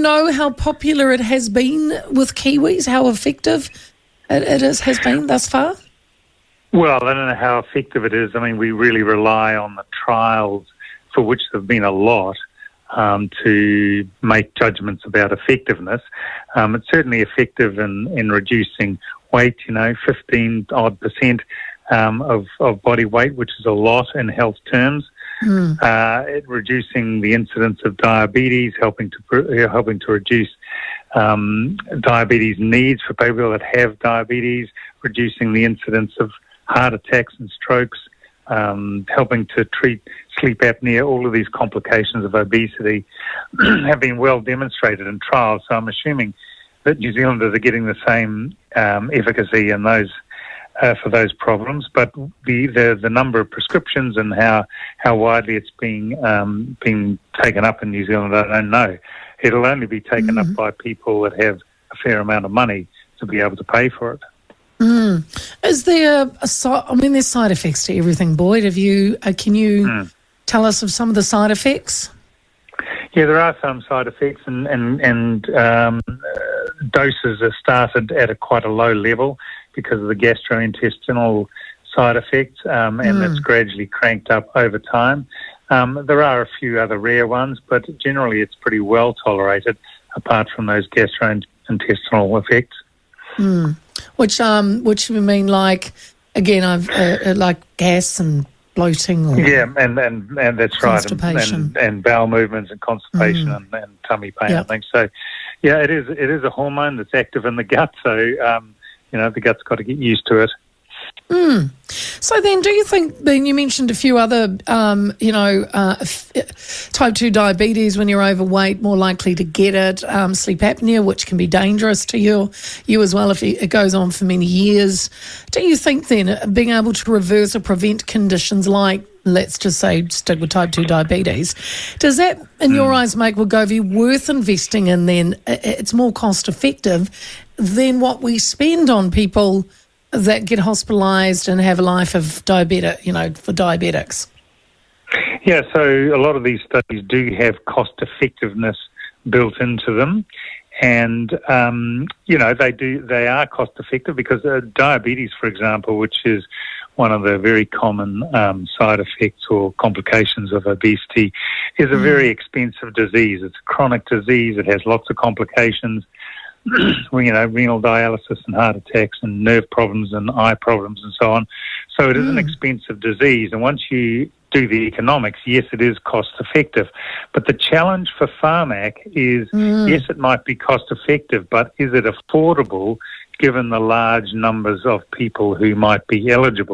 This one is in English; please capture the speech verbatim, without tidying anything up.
know how popular it has been with Kiwis, how effective it, it is, has been thus far? Well, I don't know how effective it is. I mean, we really rely on the trials, for which there have been a lot, um, to make judgments about effectiveness. Um, it's certainly effective in, in reducing weight, you know, fifteen odd percent um, of, of body weight, which is a lot in health terms. Mm. Uh, it reducing the incidence of diabetes, helping to helping to reduce um, diabetes needs for people that have diabetes, reducing the incidence of heart attacks and strokes, um, helping to treat sleep apnea. All of these complications of obesity have been well demonstrated in trials. So I'm assuming that New Zealanders are getting the same um, efficacy in those uh, for those problems. But the, the the number of prescriptions and how how widely it's being um, being taken up in New Zealand, I don't know. It'll only be taken mm. up by people that have a fair amount of money to be able to pay for it. Mm. Is there a side? I mean, there's side effects to everything, Boyd. Have you? Uh, can you mm. tell us of some of the side effects? Yeah, there are some side effects, and and and um, uh, doses are started at a quite a low level because of the gastrointestinal side effects, um, and mm. it's gradually cranked up over time. Um, there are a few other rare ones, but generally it's pretty well tolerated, apart from those gastrointestinal effects. Mm. Which um, which we mean like again, I've uh, like gas and bloating, or yeah, and and, and that's constipation. right, and, and, and bowel movements and constipation mm. and, and tummy pain yep. and things. So, yeah, it is it is a hormone that's active in the gut. So, um, you know, the gut's got to get used to it. Mm. So then, do you think, Ben, you mentioned a few other, um, you know, uh, f- type two diabetes, when you're overweight, more likely to get it, um, sleep apnea, which can be dangerous to you, you as well if it goes on for many years. Do you think then being able to reverse or prevent conditions like, let's just say, stick with type two diabetes, does that, in mm. your eyes, make Wegovy worth investing in then? It's more cost effective than what we spend on people that get hospitalised and have a life of diabetic, you know, for diabetics? Yeah, so a lot of these studies do have cost effectiveness built into them, and um, you know they do they are cost effective because uh, diabetes, for example, which is one of the very common um, side effects or complications of obesity, is a mm. very expensive disease. It's a chronic disease. It has lots of complications. You know, renal dialysis and heart attacks and nerve problems and eye problems and so on. So it is mm. an expensive disease. And once you do the economics, yes, it is cost effective. But the challenge for Pharmac is, mm. yes, it might be cost effective, but is it affordable given the large numbers of people who might be eligible?